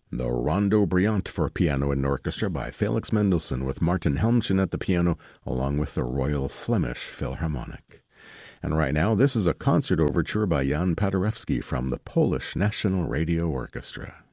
The Rondo Briant for piano and orchestra by Felix Mendelssohn with Martin Helmchen at the piano along with the Royal Flemish Philharmonic. And right now, this is a concert overture by Jan Paderewski from the Polish National Radio Orchestra.